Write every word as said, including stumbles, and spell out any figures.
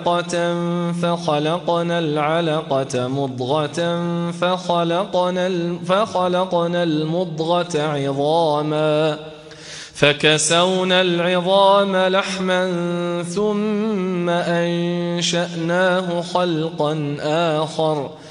علقة فخلقنا العلقة مضغة فخلقنا, فخلقنا المضغة عظاما فكسونا العظام لحما ثم أنشأناه خلقا آخر